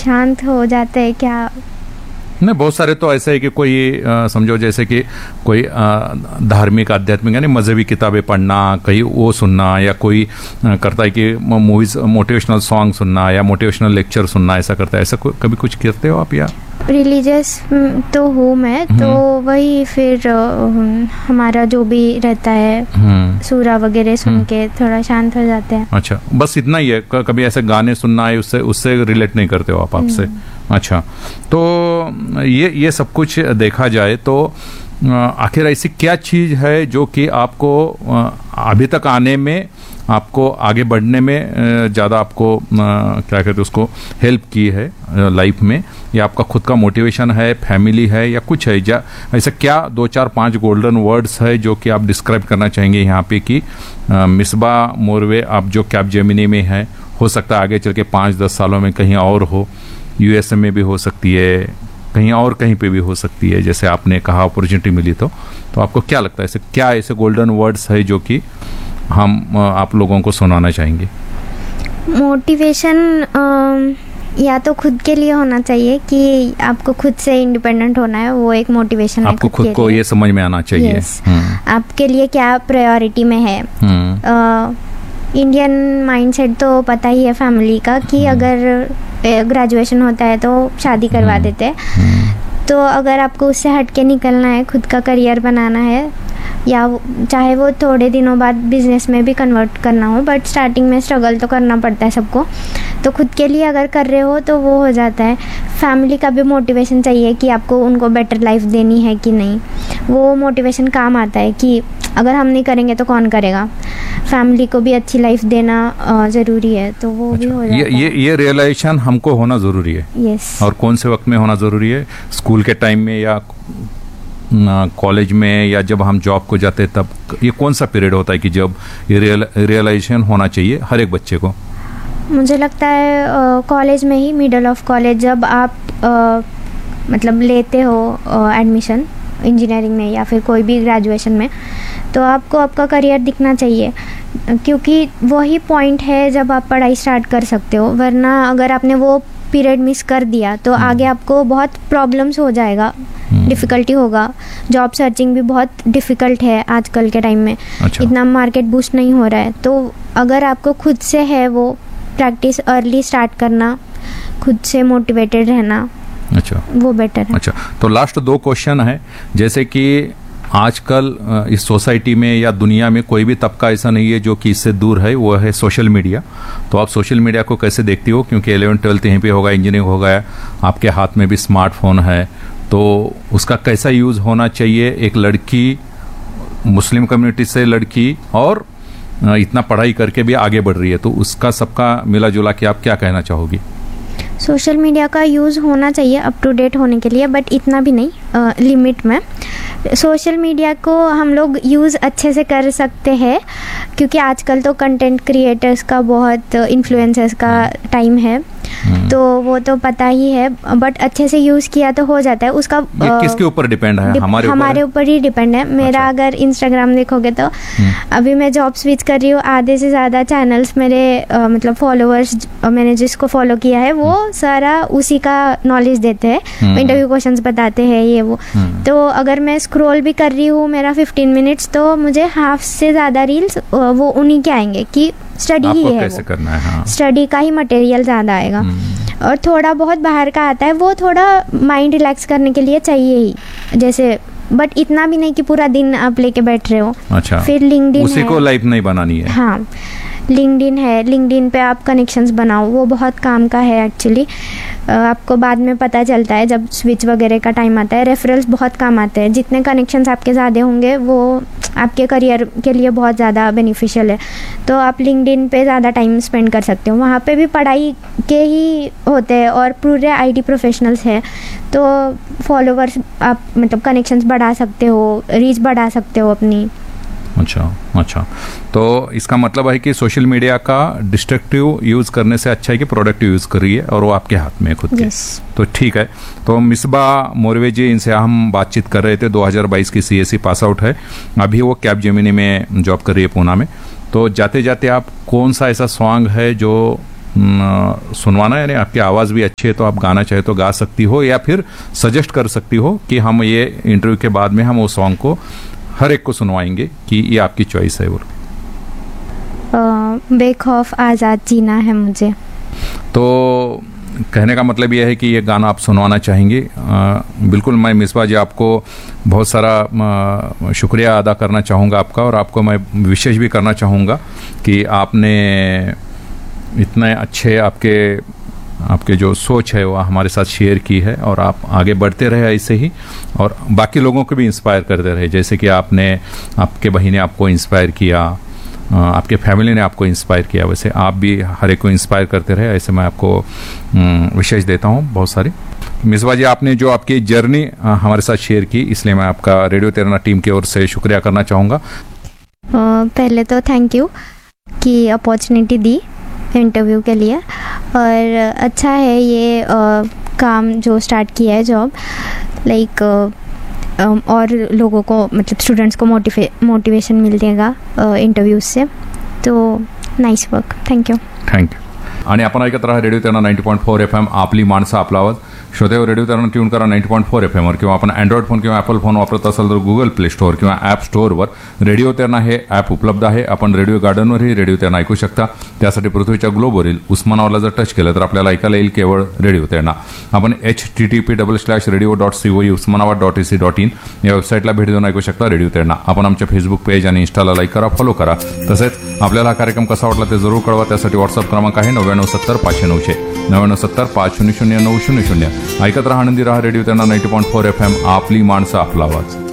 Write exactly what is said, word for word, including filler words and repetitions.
शांत हो जाते हैं क्या? नहीं, बहुत सारे तो ऐसे है कि कोई आ, समझो जैसे कि कोई आ, धार्मिक आध्यात्मिक यानी मजहबी किताबें पढ़ना, कहीं वो सुनना, या कोई आ, करता है कि मूवीज मोटिवेशनल सॉन्ग सुनना या मोटिवेशनल लेक्चर सुनना, ऐसा करता है। ऐसा कभी कुछ करते हो आप? या रिलीजियस तो हूँ मैं, तो वही फिर हमारा जो भी रहता है सूरा वगैरह सुन के थोड़ा शांत हो जाते हैं। अच्छा, बस इतना ही है? कभी ऐसे गाने सुनना है उससे उससे रिलेट नहीं करते हो आप आपसे? अच्छा, तो ये ये सब कुछ देखा जाए तो आखिर ऐसी क्या चीज़ है जो कि आपको अभी तक आने में, आपको आगे बढ़ने में ज़्यादा आपको क्या कहते हैं उसको हेल्प की है लाइफ में? या आपका खुद का मोटिवेशन है, फैमिली है, या कुछ है? जा ऐसा क्या दो चार पांच गोल्डन वर्ड्स है जो कि आप डिस्क्राइब करना चाहेंगे यहाँ पे कि मिसबा मोरवे आप जो कैपजेमिनी में है, हो सकता है आगे चल के पाँच दस सालों में कहीं और हो, यूएसए में भी हो सकती है, कहीं और कहीं पे भी हो सकती है, जैसे आपने कहा अपॉर्चुनिटी मिली तो तो आपको क्या लगता है ऐसे क्या ऐसे गोल्डन वर्ड्स है जो कि हम आप लोगों को सुनाना चाहेंगे? मोटिवेशन या तो खुद के लिए होना चाहिए कि आपको खुद से इंडिपेंडेंट होना है, वो एक मोटिवेशन है। आपको खुद को ये समझ में आना चाहिए आपके लिए क्या प्रायोरिटी में है। इंडियन माइंडसेट तो पता ही है फैमिली का कि अगर ग्रेजुएशन होता है तो शादी करवा देते हैं। तो अगर आपको उससे हट के निकलना है, खुद का करियर बनाना है, या चाहे वो थोड़े दिनों बाद बिजनेस में भी कन्वर्ट करना हो, बट स्टार्टिंग में स्ट्रगल तो करना पड़ता है सबको। तो खुद के लिए अगर कर रहे हो तो वो हो जाता है। फैमिली का भी मोटिवेशन चाहिए कि आपको उनको बेटर लाइफ देनी है कि नहीं, वो मोटिवेशन काम आता है कि अगर हम नहीं करेंगे तो कौन करेगा। फैमिली को भी अच्छी लाइफ देना ज़रूरी है, तो वो अच्छा, भी हो जाता ये है। ये ये रियलाइजेशन हमको होना ज़रूरी है। यस। और कौन से वक्त में होना ज़रूरी है? स्कूल के टाइम में या कॉलेज में, या जब हम जॉब को जाते तब? ये कौन सा पीरियड होता है कि जब ये रियलाइजेशन होना चाहिए हर एक बच्चे को? मुझे लगता है कॉलेज में ही, मिडल ऑफ कॉलेज, जब आप आ, मतलब लेते हो एडमिशन इंजीनियरिंग में या फिर कोई भी ग्रेजुएशन में, तो आपको आपका करियर दिखना चाहिए, क्योंकि वही पॉइंट है जब आप पढ़ाई स्टार्ट कर सकते हो। वरना अगर आपने वो पीरियड मिस कर दिया तो आगे आपको बहुत प्रॉब्लम्स हो जाएगा, डिफ़िकल्टी होगा। जॉब सर्चिंग भी बहुत डिफ़िकल्ट है आजकल के टाइम में। अच्छा। इतना मार्केट बूस्ट नहीं हो रहा है, तो अगर आपको खुद से है वो प्रैक्टिस अर्ली स्टार्ट करना, खुद से मोटिवेटेड रहना, अच्छा, वो बेटर है। अच्छा, तो लास्ट दो क्वेश्चन है, जैसे कि आजकल इस सोसाइटी में या दुनिया में कोई भी तबका ऐसा नहीं है जो कि इससे दूर है, वो है सोशल मीडिया। तो आप सोशल मीडिया को कैसे देखती हो? क्योंकि इलेवन ट्वेल्थ यहीं पे होगा, इंजीनियरिंग हो गया, आपके हाथ में भी स्मार्टफोन है, तो उसका कैसा यूज़ होना चाहिए? एक लड़की, मुस्लिम कम्युनिटी से लड़की, और इतना पढ़ाई करके भी आगे बढ़ रही है, तो उसका सबका मिला जुला के आप क्या कहना चाहोगी? सोशल मीडिया का यूज़ होना चाहिए अप टू डेट होने के लिए, बट इतना भी नहीं, आ, लिमिट में। सोशल मीडिया को हम लोग यूज़ अच्छे से कर सकते हैं, क्योंकि आजकल तो कंटेंट क्रिएटर्स का बहुत, इन्फ्लुएंसर्स का टाइम है, तो वो तो पता ही है, बट अच्छे से यूज़ किया तो हो जाता है। उसका ये किसके ऊपर डिपेंड है? हमारे हमारे ऊपर ही डिपेंड है। मेरा अच्छा। अगर इंस्टाग्राम देखोगे तो अभी मैं जॉब स्विच कर रही हूँ, आधे से ज़्यादा चैनल्स मेरे आ, मतलब फॉलोअर्स, मैंने जिसको फॉलो किया है वो सारा उसी का नॉलेज देते हैं, इंटरव्यू क्वेश्चंस बताते हैं, ये वो। तो अगर मैं स्क्रॉल भी कर रही हूँ मेरा फिफ्टीन मिनट्स, तो मुझे हाफ से ज़्यादा रील्स वो उन्हीं के आएंगे कि स्टडी ही है, कैसे करना है। हाँ। स्टडी का ही मटेरियल ज़्यादा आएगा, और थोड़ा बहुत बाहर का आता है, वो थोड़ा माइंड रिलैक्स करने के लिए चाहिए ही, जैसे, बट इतना भी नहीं कि पूरा दिन आप लेके बैठ रहे हो। अच्छा। फिर लिंक्डइन उसी को लाइफ नहीं बनानी है। हाँ, लिंक्डइन है, लिंक्डइन पे आप कनेक्शंस बनाओ, वो बहुत काम का है एक्चुअली। आपको बाद में पता चलता है जब स्विच वगैरह का टाइम आता है, रेफरल्स बहुत काम आते हैं। जितने कनेक्शंस आपके ज़्यादा होंगे वो आपके करियर के लिए बहुत ज़्यादा बेनिफिशियल है। तो आप लिंक्डइन पे ज़्यादा टाइम स्पेंड कर सकते हो, वहाँ पे भी पढ़ाई के ही होते हैं और पूरे आईटी प्रोफेशनल्स हैं, तो फॉलोवर्स आप मतलब कनेक्शंस बढ़ा सकते हो, रीच बढ़ा सकते हो अपनी। अच्छा अच्छा, तो इसका मतलब है कि सोशल मीडिया का डिस्ट्रक्टिव यूज़ करने से अच्छा है कि प्रोडक्टिव यूज़ करिए, और वो आपके हाथ में है खुद के। yes. तो ठीक है, तो मिसबा मोरवे जी, इनसे हम बातचीत कर रहे थे। दो हज़ार बाईस की सीएससी पास आउट है, अभी वो कैपजेमिनी में जॉब कर रही है पूना में। तो जाते जाते आप कौन सा ऐसा सॉन्ग है जो न, सुनवाना, यानी आपकी आवाज़ भी अच्छी है तो आप गाना चाहे तो गा सकती हो, या फिर सजेस्ट कर सकती हो कि हम ये इंटरव्यू के बाद में हम वो सॉन्ग को हर एक को सुनवाएंगे कि ये आपकी चॉइस है। वो बेखौफ आज़ाद जीना है मुझे। तो कहने का मतलब यह है कि ये गाना आप सुनवाना चाहेंगे। आ, बिल्कुल, मैं मिसबा जी आपको बहुत सारा आ, शुक्रिया अदा करना चाहूँगा आपका, और आपको मैं विशेष भी करना चाहूँगा कि आपने इतने अच्छे आपके आपके जो सोच है वो हमारे साथ शेयर की है, और आप आगे बढ़ते रहे ऐसे ही, और बाकी लोगों को भी इंस्पायर करते रहे। जैसे कि आपने, आपके बहन ने आपको इंस्पायर किया, आपके फैमिली ने आपको इंस्पायर किया, वैसे आप भी हर एक को इंस्पायर करते रहे, ऐसे मैं आपको विशेष देता हूँ बहुत सारी। मिसबा जी, आपने जो आपकी जर्नी हमारे साथ शेयर की, इसलिए मैं आपका रेडियो तेरना टीम की ओर से शुक्रिया करना चाहूँगा। पहले तो थैंक यू कि अपॉर्चुनिटी दी इंटरव्यू के लिए, और अच्छा है ये आ, काम जो स्टार्ट किया है, जॉब, लाइक और लोगों को, मतलब स्टूडेंट्स को मोटिवे मोटिवेशन मिलेगा इंटरव्यूज से, तो nice work, thank you thank you. आणि आपण ऐकत राहा radio Terna ninety point four F M, आपली माणसं आपला आवाज. श्रोते, रेडिओ तेरणा ट्यून करा नाईन्टी पॉईंट फोर एफ एमवर, किंवा आपण अँड्रॉइड फोन किंवा ॲपल फोन वापरत असाल तर गुगल प्ले स्टोअर किंवा ॲप स्टोअरवर रेडिओ तेरणा हे ॲप उपलब्ध आहे. आपण रेडिओ गार्डनवरही रेडिओ तेरणा ऐकू शकता. त्यासाठी पृथ्वीच्या ग्लोबवरील उस्मानाबादला जर टच केलं तर आपल्याला ऐकायला येईल केवळ रेडिओ तेरणा. आपण H T T P double slash radio dot COE Osmanabad dot AC dot in या वेबसाईटला भेट देऊन ऐकू शकता रेडिओ तेरणा. आपण आमच्या फेसबुक पेज आणि इंस्टाला लाईक करा, फॉलो करा. तसेच आपल्याला हा कार्यक्रम कसा वाटला ते जरूर कळवा. त्यासाठी व्हॉट्सअप क्रमांक आहे नव्याण्णव सत्तर पाचशे नऊशे नव्याण्णव सत्तर पाच शून्य शून्य नऊ शून्य शून्य. ऐकत रहा, आनंदी रहा. Radio Terna ninety point four F M, आपली माणसं आपला आवाज.